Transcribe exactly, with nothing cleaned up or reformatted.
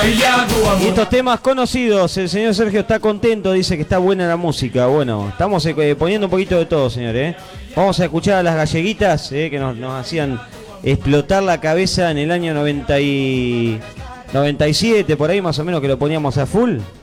Y estos temas conocidos, el señor Sergio está contento, dice que está buena la música. Bueno, estamos eh, poniendo un poquito de todo, señor. ¿eh? Vamos a escuchar a las galleguitas eh, que nos, nos hacían explotar la cabeza en el año noventa y siete, por ahí más o menos, que lo poníamos a full.